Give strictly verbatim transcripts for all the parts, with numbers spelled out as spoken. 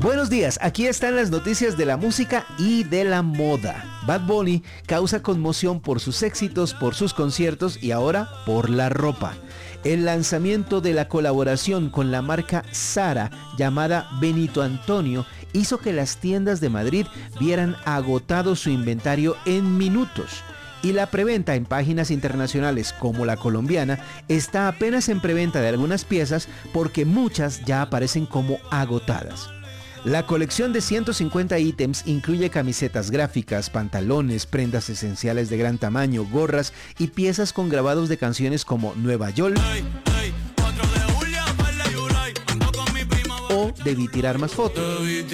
Buenos días, aquí están las noticias de la música y de la moda. Bad Bunny causa conmoción por sus éxitos, por sus conciertos y ahora por la ropa. El lanzamiento de la colaboración con la marca Zara llamada Benito Antonio hizo que las tiendas de Madrid vieran agotado su inventario en minutos. Y la preventa en páginas internacionales como la colombiana está apenas en preventa de algunas piezas porque muchas ya aparecen como agotadas. La colección de ciento cincuenta ítems incluye camisetas gráficas, pantalones, prendas esenciales de gran tamaño, gorras y piezas con grabados de canciones como Nueva York o Debí tirar más fotos.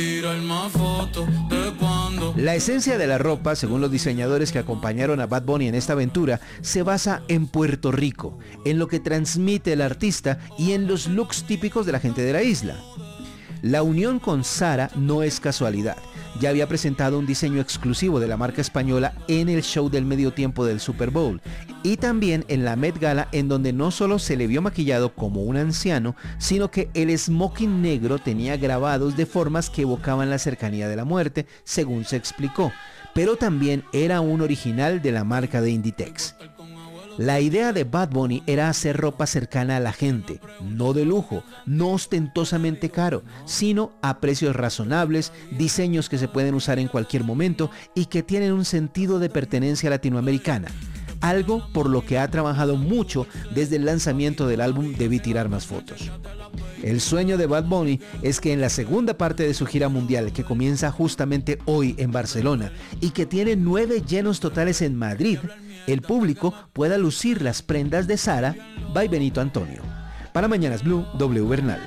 La esencia de la ropa, según los diseñadores que acompañaron a Bad Bunny en esta aventura, se basa en Puerto Rico, en lo que transmite el artista y en los looks típicos de la gente de la isla. La unión con Zara no es casualidad. Ya había presentado un diseño exclusivo de la marca española en el show del medio tiempo del Super Bowl y también en la Met Gala, en donde no solo se le vio maquillado como un anciano, sino que el smoking negro tenía grabados de formas que evocaban la cercanía de la muerte, según se explicó, pero también era un original de la marca de Inditex. La idea de Bad Bunny era hacer ropa cercana a la gente, no de lujo, no ostentosamente caro, sino a precios razonables, diseños que se pueden usar en cualquier momento y que tienen un sentido de pertenencia latinoamericana. Algo por lo que ha trabajado mucho desde el lanzamiento del álbum Debí tirar más fotos. El sueño de Bad Bunny es que en la segunda parte de su gira mundial, que comienza justamente hoy en Barcelona y que tiene nueve llenos totales en Madrid, el público pueda lucir las prendas de Zara by Benito Antonio. Para Mañanas Blue, W Bernal.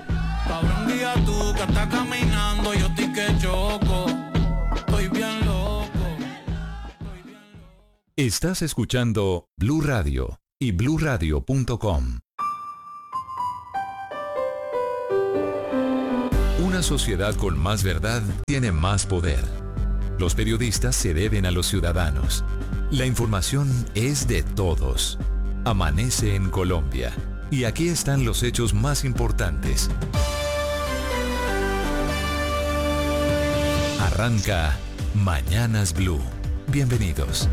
Estás escuchando Blue Radio y blue radio punto com. Una sociedad con más verdad tiene más poder. Los periodistas se deben a los ciudadanos. La información es de todos. Amanece en Colombia. Y aquí están los hechos más importantes. Arranca Mañanas Blue. Bienvenidos.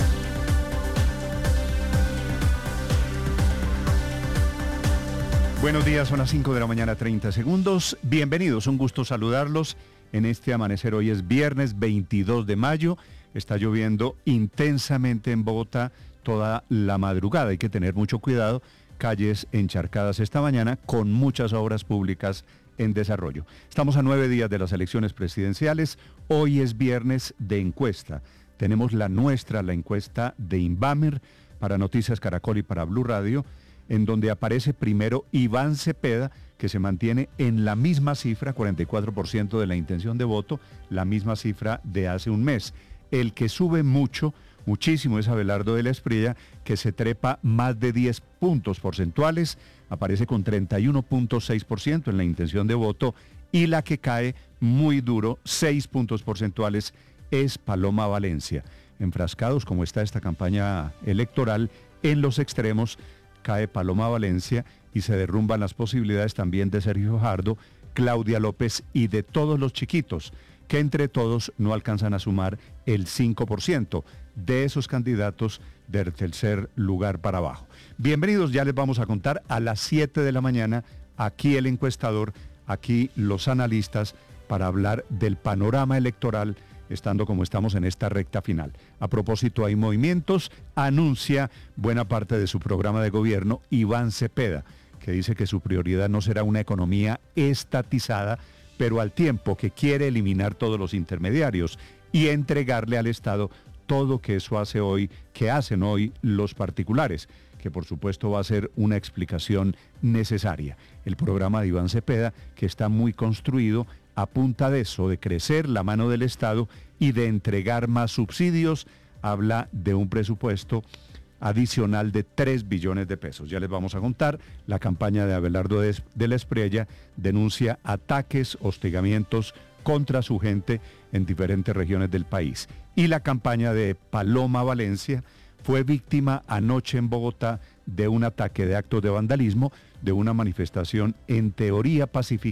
Buenos días, son las cinco de la mañana, treinta segundos. Bienvenidos, un gusto saludarlos en este amanecer. Hoy es viernes veintidós de mayo. Está lloviendo intensamente en Bogotá toda la madrugada. Hay que tener mucho cuidado. Calles encharcadas esta mañana con muchas obras públicas en desarrollo. Estamos a nueve días de las elecciones presidenciales. Hoy es viernes de encuesta. Tenemos la nuestra, la encuesta de Inbamer para Noticias Caracol y para Blue Radio, en donde aparece primero Iván Cepeda, que se mantiene en la misma cifra, cuarenta y cuatro por ciento de la intención de voto, la misma cifra de hace un mes. El que sube mucho, muchísimo, es Abelardo de la Espriella, que se trepa más de diez puntos porcentuales, aparece con treinta y uno punto seis por ciento en la intención de voto, y la que cae muy duro, seis puntos porcentuales, es Paloma Valencia. Enfrascados, como está esta campaña electoral, en los extremos, cae Paloma Valencia y se derrumban las posibilidades también de Sergio Fajardo, Claudia López y de todos los chiquitos, que entre todos no alcanzan a sumar el cinco por ciento de esos candidatos del tercer lugar para abajo. Bienvenidos, ya les vamos a contar a las siete de la mañana, aquí el encuestador, aquí los analistas, para hablar del panorama electoral, estando como estamos en esta recta final. A propósito, hay movimientos, anuncia buena parte de su programa de gobierno Iván Cepeda, que dice que su prioridad no será una economía estatizada, pero al tiempo que quiere eliminar todos los intermediarios y entregarle al Estado todo que eso hace hoy, que hacen hoy los particulares, que por supuesto va a ser una explicación necesaria. El programa de Iván Cepeda, que está muy construido a punta de eso, de crecer la mano del Estado y de entregar más subsidios, habla de un presupuesto adicional de tres billones de pesos. Ya les vamos a contar. La campaña de Abelardo de, de la Espriella denuncia ataques, hostigamientos contra su gente en diferentes regiones del país. Y la campaña de Paloma Valencia fue víctima anoche en Bogotá de un ataque de actos de vandalismo, de una manifestación en teoría pacífica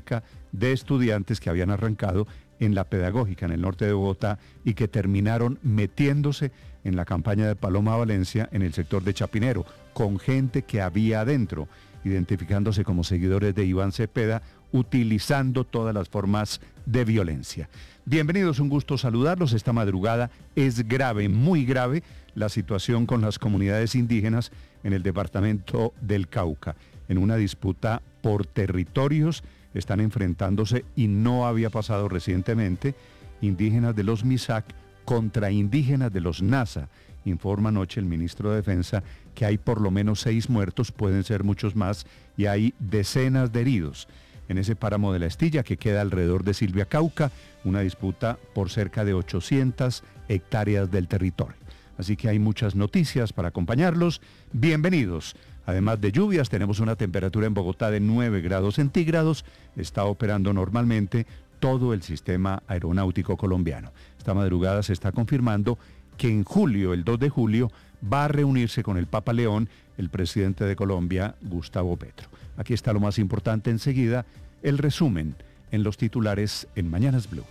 de estudiantes que habían arrancado en la Pedagógica, en el norte de Bogotá, y que terminaron metiéndose en la campaña de Paloma Valencia en el sector de Chapinero, con gente que había adentro, identificándose como seguidores de Iván Cepeda, utilizando todas las formas de violencia. Bienvenidos, un gusto saludarlos. Esta madrugada es grave, muy grave, la situación con las comunidades indígenas en el departamento del Cauca. En una disputa por territorios están enfrentándose, y no había pasado recientemente, indígenas de los Misak contra indígenas de los Nasa. Informa anoche el ministro de Defensa que hay por lo menos seis muertos, pueden ser muchos más, y hay decenas de heridos en ese páramo de la Estilla que queda alrededor de Silvia Cauca, una disputa por cerca de ochocientas hectáreas del territorio. Así que hay muchas noticias para acompañarlos. Bienvenidos. Además de lluvias, tenemos una temperatura en Bogotá de nueve grados centígrados. Está operando normalmente todo el sistema aeronáutico colombiano. Esta madrugada se está confirmando que en julio, el dos de julio, va a reunirse con el Papa León el presidente de Colombia, Gustavo Petro. Aquí está lo más importante enseguida, el resumen en los titulares en Mañanas Blue.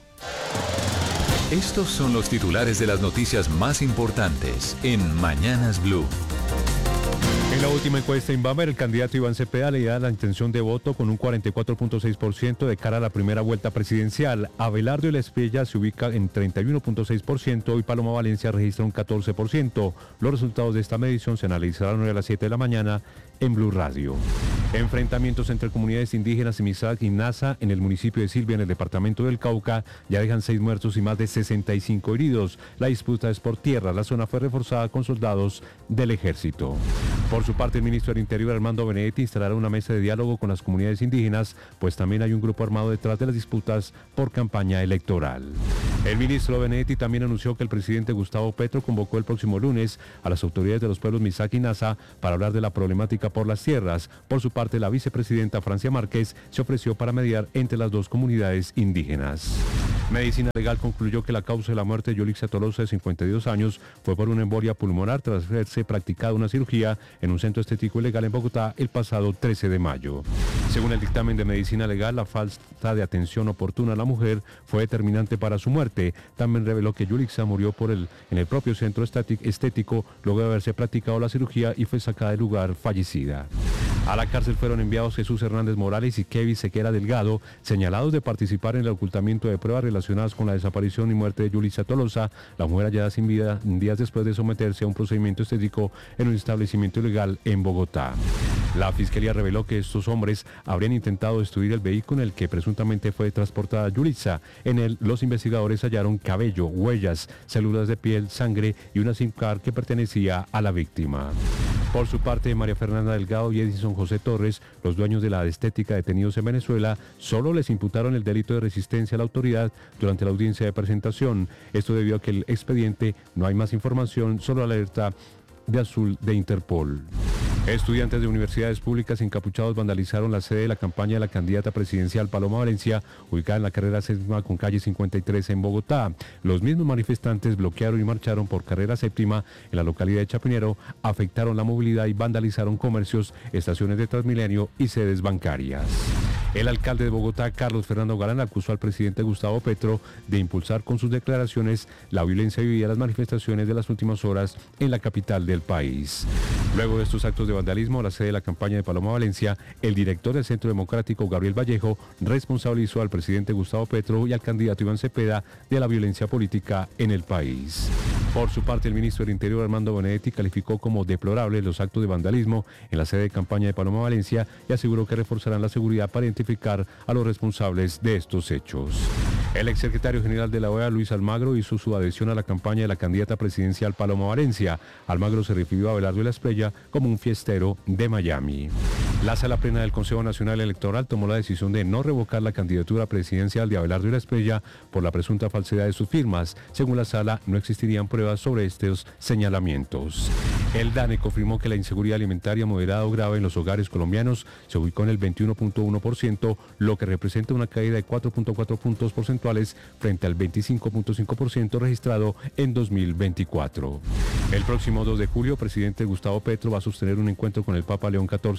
Estos son los titulares de las noticias más importantes en Mañanas Blue. En la última encuesta Inbamer, el candidato Iván Cepeda le da la intención de voto con un cuarenta y cuatro punto seis por ciento de cara a la primera vuelta presidencial. Abelardo y La Espriella se ubica en treinta y uno punto seis por ciento y Paloma Valencia registra un catorce por ciento. Los resultados de esta medición se analizarán hoy a las siete de la mañana en Blue Radio. Enfrentamientos entre comunidades indígenas y Misak y Nasa en el municipio de Silvia, en el departamento del Cauca, ya dejan seis muertos y más de sesenta y cinco heridos. La disputa es por tierra. La zona fue reforzada con soldados del ejército. Por su parte, el ministro del Interior, Armando Benedetti, instalará una mesa de diálogo con las comunidades indígenas, pues también hay un grupo armado detrás de las disputas por campaña electoral. El ministro Benedetti también anunció que el presidente Gustavo Petro convocó el próximo lunes a las autoridades de los pueblos Misak y Nasa para hablar de la problemática por las tierras. Por su parte, la vicepresidenta Francia Márquez se ofreció para mediar entre las dos comunidades indígenas. Medicina Legal concluyó que la causa de la muerte de Yolixa Tolosa, de cincuenta y dos años, fue por una embolia pulmonar tras haberse practicado una cirugía en un centro estético ilegal en Bogotá el pasado trece de mayo. Según el dictamen de Medicina Legal, la falta de atención oportuna a la mujer fue determinante para su muerte. También reveló que Yolixa murió por el, en el propio centro estético luego de haberse practicado la cirugía y fue sacada del lugar fallecida. A la cárcel fueron enviados Jesús Hernández Morales y Kevin Sequera Delgado, señalados de participar en el ocultamiento de pruebas relacionadas con la desaparición y muerte de Yolixa Tolosa, la mujer hallada sin vida días después de someterse a un procedimiento estético en un establecimiento ilegal en Bogotá. La Fiscalía reveló que estos hombres habrían intentado destruir el vehículo en el que presuntamente fue transportada Yolixa. En él, los investigadores hallaron cabello, huellas, células de piel, sangre y una SIM card que pertenecía a la víctima. Por su parte, María Fernanda Delgado y Edison José Torres, los dueños de la estética detenidos en Venezuela, solo les imputaron el delito de resistencia a la autoridad durante la audiencia de presentación. Esto debido a que el expediente no hay más información, solo alerta de azul de Interpol. Estudiantes de universidades públicas encapuchados vandalizaron la sede de la campaña de la candidata presidencial Paloma Valencia, ubicada en la carrera séptima con calle cincuenta y tres en Bogotá. Los mismos manifestantes bloquearon y marcharon por carrera séptima en la localidad de Chapinero, afectaron la movilidad y vandalizaron comercios, estaciones de Transmilenio y sedes bancarias. El alcalde de Bogotá, Carlos Fernando Galán, acusó al presidente Gustavo Petro de impulsar con sus declaraciones la violencia vivida en las manifestaciones de las últimas horas en la capital del país. Luego de estos actos de vandalismo, la sede de la campaña de Paloma Valencia, el director del Centro Democrático, Gabriel Vallejo, responsabilizó al presidente Gustavo Petro y al candidato Iván Cepeda de la violencia política en el país. Por su parte, el ministro del Interior, Armando Benedetti, calificó como deplorables los actos de vandalismo en la sede de campaña de Paloma Valencia y aseguró que reforzarán la seguridad para identificar a los responsables de estos hechos. El exsecretario general de la O E A, Luis Almagro, hizo su adhesión a la campaña de la candidata presidencial Paloma Valencia. Almagro se refirió a Abelardo y La Espriella como un fiestero de Miami. La Sala Plena del Consejo Nacional Electoral tomó la decisión de no revocar la candidatura presidencial de Abelardo y La Espriella por la presunta falsedad de sus firmas. Según la Sala, no existirían pruebas sobre estos señalamientos. El DANE confirmó que la inseguridad alimentaria moderada o grave en los hogares colombianos se ubicó en el veintiuno punto uno por ciento, lo que representa una caída de cuatro punto cuatro puntos porcentuales frente al veinticinco punto cinco por ciento registrado en dos mil veinticuatro. El próximo dos de julio, el presidente Gustavo Petro va a sostener un encuentro con el Papa León catorce en el Vaticano.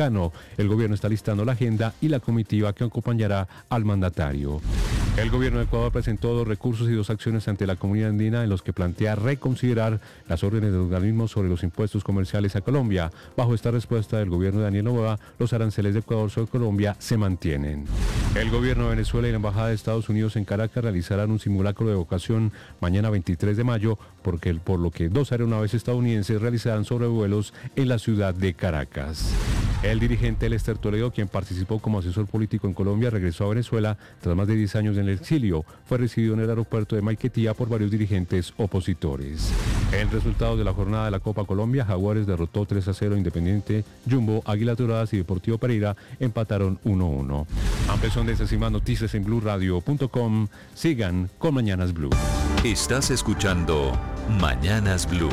cercano. El gobierno está listando la agenda y la comitiva que acompañará al mandatario. El gobierno de Ecuador presentó dos recursos y dos acciones ante la comunidad andina en los que plantea reconsiderar las órdenes de organismos sobre los impuestos comerciales a Colombia. Bajo esta respuesta del gobierno de Daniel Noboa, los aranceles de Ecuador sobre Colombia se mantienen. El gobierno de Venezuela y la Embajada de Estados Unidos en Caracas realizarán un simulacro de evacuación mañana veintitrés de mayo, porque, por lo que dos aeronaves estadounidenses realizarán sobrevuelos en la ciudad de Caracas. El dirigente Lester Toledo, quien participó como asesor político en Colombia, regresó a Venezuela tras más de diez años en el exilio. Fue recibido en el aeropuerto de Maiquetía por varios dirigentes opositores. En resultados de la jornada de la Copa Colombia, Jaguares derrotó tres a cero Independiente, Jumbo, Águilas Doradas y Deportivo Pereira empataron uno a uno. Ampliación de estas y más noticias en blue radio punto com. Sigan con Mañanas Blue. Estás escuchando Mañanas Blue.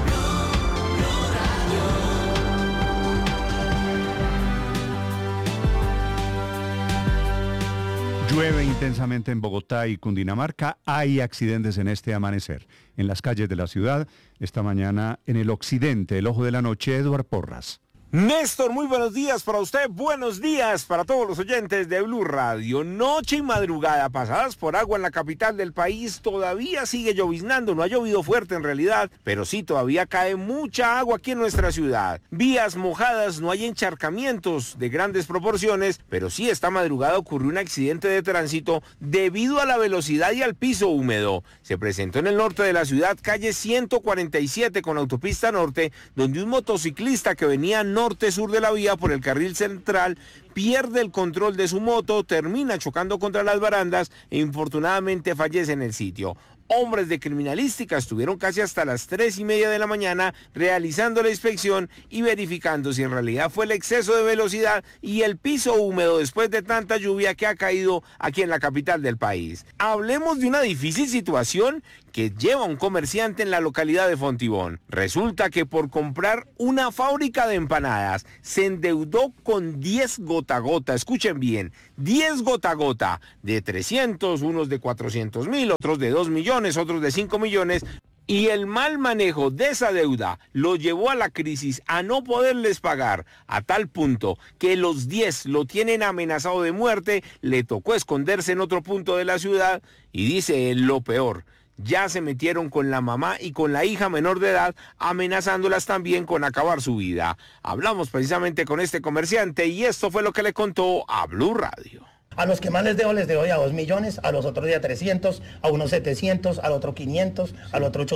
Llueve intensamente en Bogotá y Cundinamarca. Hay accidentes en este amanecer. En las calles de la ciudad, esta mañana en el occidente, el ojo de la noche, Eduard Porras. Néstor, muy buenos días para usted, buenos días para todos los oyentes de Blue Radio. Noche y madrugada pasadas por agua en la capital del país, todavía sigue lloviznando, no ha llovido fuerte en realidad, pero sí todavía cae mucha agua aquí en nuestra ciudad. Vías mojadas, no hay encharcamientos de grandes proporciones, pero sí esta madrugada ocurrió un accidente de tránsito debido a la velocidad y al piso húmedo. Se presentó en el norte de la ciudad, calle ciento cuarenta y siete con autopista norte, donde un motociclista que venía norte-sur de la vía por el carril central pierde el control de su moto, termina chocando contra las barandas e infortunadamente fallece en el sitio. Hombres de criminalística estuvieron casi hasta las tres y media de la mañana realizando la inspección y verificando si en realidad fue el exceso de velocidad y el piso húmedo después de tanta lluvia que ha caído aquí en la capital del país. Hablemos de una difícil situación que lleva un comerciante en la localidad de Fontibón. Resulta que por comprar una fábrica de empanadas se endeudó con diez gota gota, escuchen bien, diez gota gota, de trescientos, unos de cuatrocientos mil, otros de dos millones, otros de cinco millones, y el mal manejo de esa deuda lo llevó a la crisis, a no poderles pagar, a tal punto que los diez lo tienen amenazado de muerte, le tocó esconderse en otro punto de la ciudad y dice él lo peor. Ya se metieron con la mamá y con la hija menor de edad, amenazándolas también con acabar su vida. Hablamos precisamente con este comerciante y esto fue lo que le contó a Blue Radio. A los que más les debo, les debo ya dos millones, a los otros ya trescientos, a unos setecientos, al otro quinientos, al otro ochocientos.